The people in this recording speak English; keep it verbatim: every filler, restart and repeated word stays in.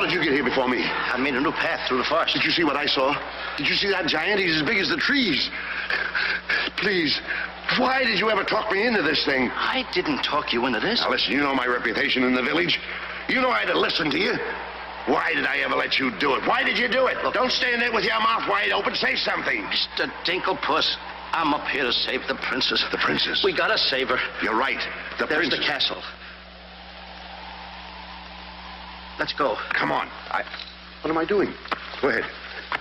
did you get here before me? I made a new path through the forest. Did you see what I saw? Did you see that giant? He's as big as the trees. Please, why did you ever talk me into this thing? I didn't talk you into this. Now, listen, you know my reputation in the village. You know I had to listen to you. Why did I ever let you do it? Why did you do it? Look, don't stand there with your mouth wide open. Say something. Mister Dinklepuss, I'm up here to save the princess. The princess? We gotta save her. You're right. The There's princess. the castle. Let's go. Come on. I... What am I doing? Go ahead.